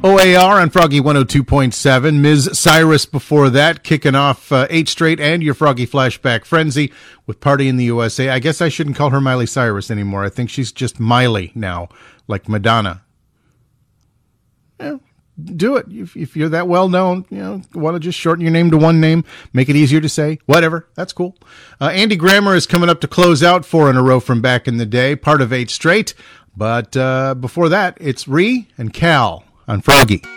OAR on Froggy 102.7. Ms. Cyrus before that, kicking off 8 Straight and your Froggy Flashback Frenzy with Party in the USA. I guess I shouldn't call her Miley Cyrus anymore. I think she's just Miley now, like Madonna. Yeah, do it. If you're that well known, want to just shorten your name to one name, make it easier to say, whatever. That's cool. Andy Grammer is coming up to close out 4 in a row from back in the day, part of 8 Straight. But before that, it's Ree and Cal on Froggy.